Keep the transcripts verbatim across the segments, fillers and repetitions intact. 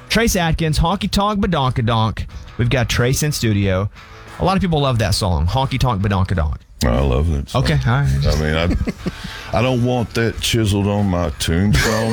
Trace Adkins, Honky Tonk Badonkadonk. We've got Trace in studio. A lot of people love that song, Honky Tonk Badonkadonk. I love that song. Okay, all right. I mean, I, I don't want that chiseled on my tombstone.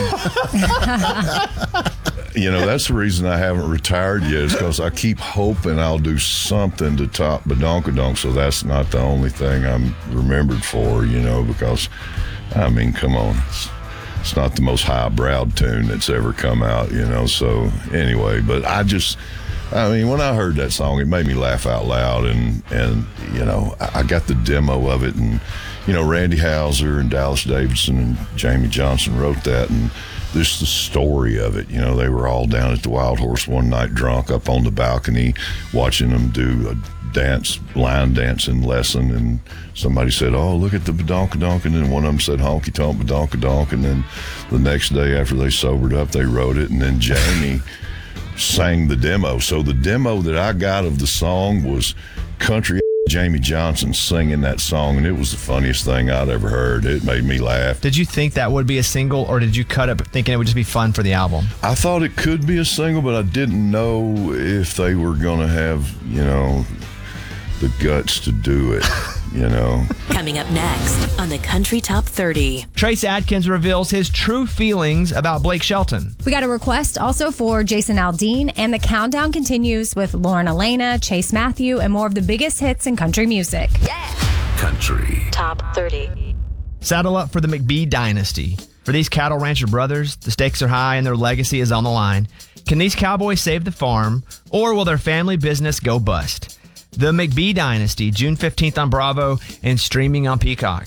You know, that's the reason I haven't retired yet, is because I keep hoping I'll do something to top Badonkadonk, so that's not the only thing I'm remembered for, you know, because, I mean, come on. It's, it's not the most high-browed tune that's ever come out, you know, so anyway, but I just... I mean, when I heard that song, it made me laugh out loud, and, and you know, I, I got the demo of it, and, you know, Randy Houser and Dallas Davidson and Jamie Johnson wrote that, and this the story of it. You know, they were all down at the Wild Horse one night drunk up on the balcony watching them do a dance, line dancing lesson, and somebody said, oh, look at the badonkadonk, and then one of them said honky tonk badonkadonk, and then the next day after they sobered up, they wrote it, and then Jamie sang the demo. So the demo that I got of the song was country Jamie Johnson singing that song, and it was the funniest thing I'd ever heard. It made me laugh. Did you think that would be a single, or did you cut it thinking it would just be fun for the album? I thought it could be a single, but I didn't know if they were going to have, you know, the guts to do it, you know. Coming up next on the Country Top thirty. Trace Adkins reveals his true feelings about Blake Shelton. We got a request also for Jason Aldean, and the countdown continues with Lauren Elena, Chase Matthew, and more of the biggest hits in country music. Yeah. Country Top thirty. Saddle up for the McBee dynasty. For these cattle rancher brothers, the stakes are high and their legacy is on the line. Can these cowboys save the farm, or will their family business go bust? The McBee Dynasty, June fifteenth on Bravo and streaming on Peacock.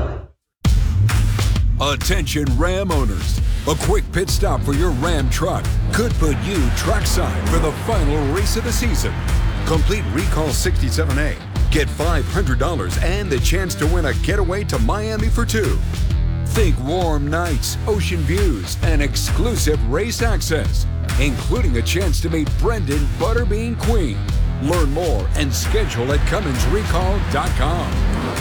Attention Ram owners. A quick pit stop for your Ram truck could put you trackside for the final race of the season. Complete Recall sixty-seven A. Get five hundred dollars and the chance to win a getaway to Miami for two. Think warm nights, ocean views, and exclusive race access, including a chance to meet Brendan Butterbean Queen. Learn more and schedule at Cummins Recall dot com.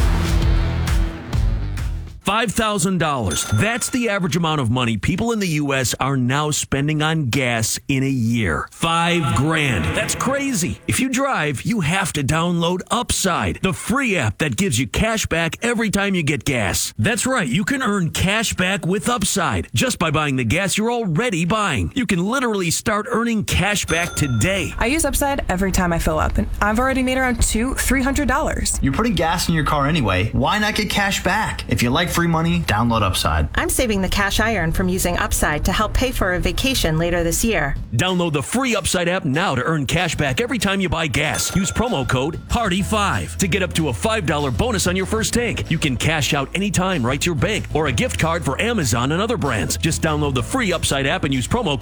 five thousand dollars. That's the average amount of money people in the U S are now spending on gas in a year. Five grand. That's crazy. If you drive, you have to download Upside, the free app that gives you cash back every time you get gas. That's right. You can earn cash back with Upside just by buying the gas you're already buying. You can literally start earning cash back today. I use Upside every time I fill up, and I've already made around two, three hundred dollars. You're putting gas in your car anyway. Why not get cash back? If you like free money, download Upside. I'm saving the cash I earn from using Upside to help pay for a vacation later this year. Download the free Upside app now to earn cash back every time you buy gas. Use promo code Party five to get up to a five dollars bonus on your first tank. You can cash out anytime right to your bank or a gift card for Amazon and other brands. Just download the free Upside app and use promo